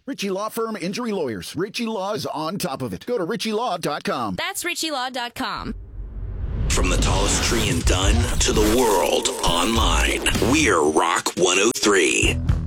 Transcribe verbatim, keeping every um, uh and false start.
Ritchie Law Firm Injury Lawyers. Ritchie Law is on top of it. Go to ritchie law dot com. That's ritchie law dot com. From the tallest tree in Dunn to the world online, we're Rock one oh three.